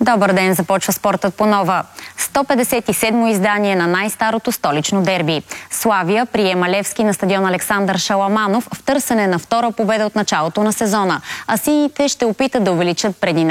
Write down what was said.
Добър ден, започва спортът по нова. 157-мо издание на най-старото столично дерби. Славия приема Левски на стадион Александър Шаламанов в търсене на втора победа от началото на сезона. А сините ще опитат да увеличат предината